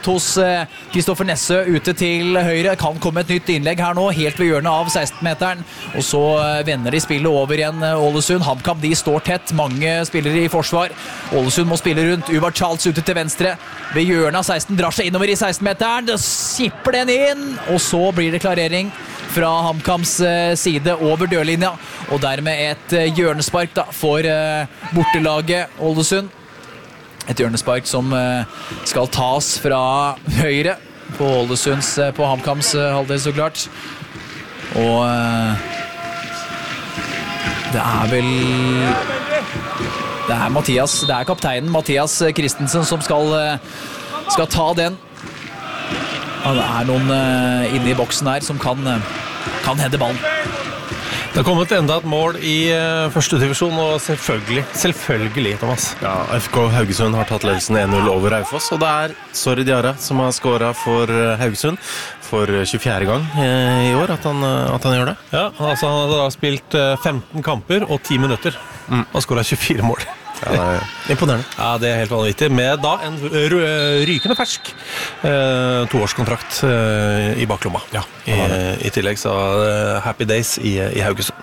godt hos Kristoffer Nesse ute til høyre. Kan komme et nytt innlegg her nå, helt ved hjørnet av 16-meteren. Og så vender de spillet over igjen, Ålesund. HamKam, de står tett. Mange spillere i forsvar. Ålesund må spille rundt. Uvar Charles ute til venstre. Ved hjørnet av 16 drar seg innover i 16-meteren. Det skipper den inn. Og så blir det klarering fra HamKams side over dørlinja. Og dermed et hjørnespark da, for bortelaget Ålesund. Et hjørnespark som skal tas fra høyre på på HamKams halvdel, så klart. Og det vel det Mathias, det kapteinen Mathias Christensen som skal ta den. Ja, det noen inne i boksen her som kan hente ballen. Det har kommet enda et mål i første divisjon, og selvfølgelig, Thomas. Ja, FK Haugesund har tatt ledelsen 1-0 over Raufoss, og det Sorry Diarra som har skåret for Haugesund for 24. gang i år at han gjør det. Ja, altså han har da spilt 15 kamper og 10 minutter. Og skåret 24 mål. Ja, det imponerende. Ja, det helt vanvittig. Med da en rykende fersk 2-årskontrakt i baklomma. Ja, I tillegg så happy days i Haugesund.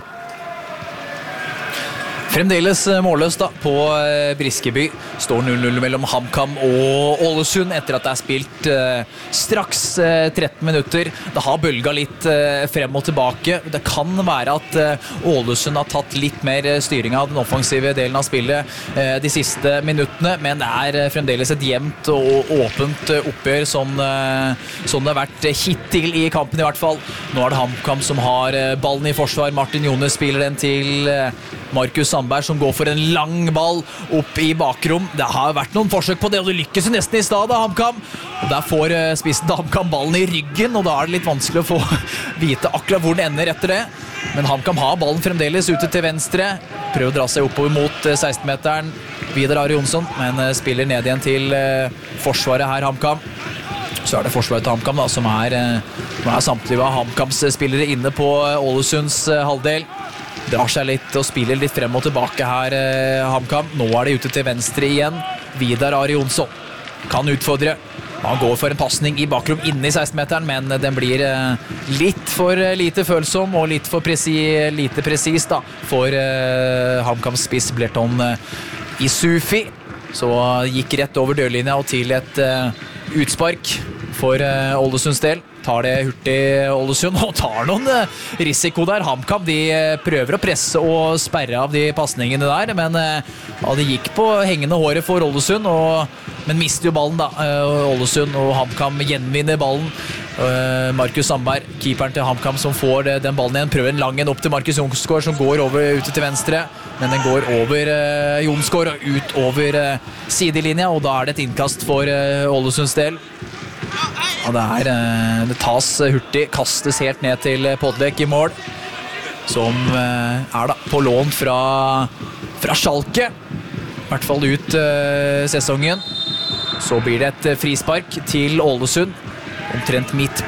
Fremdeles målløst da på Briskeby. Står 0-0 mellom HamKam og Ålesund etter at det spilt straks 13 minutter. Det har bølget litt frem og tilbake. Det kan være at Ålesund har tatt litt mer styring av den offensive delen av spillet de siste minuttene, men det fremdeles et jevnt og åpent oppgjør som det har vært hittil i kampen i hvert fall. Nå det HamKam som har ballen i forsvar. Martin Jones spiller den til Markus Sandberg som går for en lang ball opp i bakrom. Det har vært noen forsøk på det, og det lykkes nesten i stad av HamKam. Og der får spissen til HamKam ballen i ryggen, og da det litt vanskelig å få vite akkurat hvor den ender etter det. Men HamKam har ballen fremdeles ute til venstre. Prøver å dra seg oppover mot 16-meteren. Vidar Ari Jonsson, men spiller ned igjen til forsvaret her, HamKam. Så det forsvaret til HamKam da, som samtidig av HamKams spillere inne på Ålesunds halvdel. Drar seg litt og spiller litt frem og tilbake her, HamKam. Nå det ute til venstre igjen. Vidar Ari Jonsson kan utfordre. Han går for en passning i bakrom inne i 16-meteren, men den blir litt for lite følsom og litt for lite presis da, for HamKams spiss Blerton Isufi. Så gikk rett over dørlinja og til et utspark for Ålesunds del. Tar det hurtig Ålesund og tar noen risiko der. HamKam, de prøver å presse og sperre av de passningene der, men det gikk på hengende håret for Ålesund, men mister jo ballen da. Ålesund og HamKam gjenvinner ballen. Markus Sandberg, keeperen til HamKam, som får den ballen igjen. Prøver en lang en opp til Markus Jonsgaard, som går over ute til venstre, men den går over Jonsgaard og ut over sidelinja, og da det et innkast for Ålesunds del. Ja, det tas hurtig, kastes helt ned til Podlek i mål, som da på lån fra Schalke, i hvert fall ut sesongen. Så blir det et frispark til Ålesund, omtrent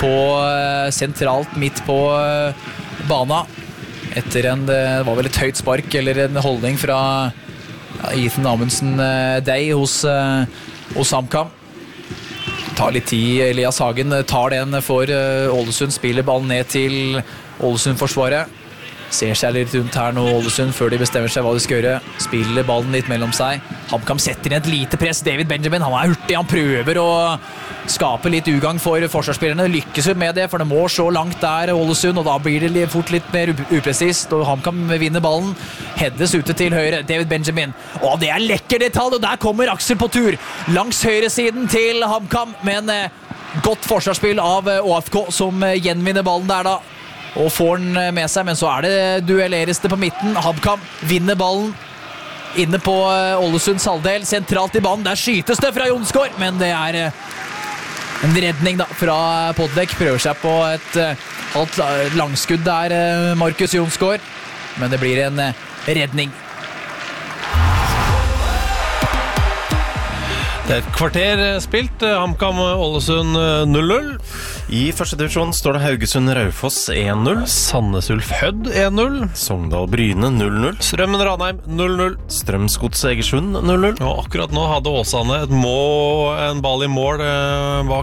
sentralt midt på bana, etter det var vel et høyt spark, eller en holdning fra Ethan Amundsen Day hos HamKam. Tar litt tid, Elias Hagen tar den for Ålesund, spiller ballen ned til Ålesund-forsvaret. Ser seg litt rundt her nå, Ålesund, før de bestemmer seg hva de skal gjøre. Spiller ballen litt mellom seg. HamKam setter inn et lite press. David Benjamin, han hurtig, han prøver å skape litt ugang for forsvarsspillerne. Lykkes med det, for det må så langt der Ålesund, og da blir det fort litt mer upresist, og HamKam vinner ballen. Heddes ute til høyre, David Benjamin. Og det lekker detalj, og der kommer Aksel på tur. Langs høyre siden til HamKam, men godt forsvarsspill av ÅFK, som gjenvinner ballen der da. Og får den med seg, men så det duelleres det på midten. HamKam vinner ballen inne på Ålesunds halvdel, sentralt i banen. Der skytes det fra Jonsgaard, men det en redning da fra Podlek. Prøver seg på et halvt langskudd der, Markus Jonsgaard, men det blir en redning. Det et kvarter spilt, HamKam Ålesund 0-0. I første divisjon står det Haugesund Raufoss 1-0. Sandnes Ulf Hødd 1-0. Sogndal Bryne 0-0. Strømmen Ranheim 0-0. Strømsgodset Egersund 0-0. Og akkurat nå hadde Åsane en ball i mål bak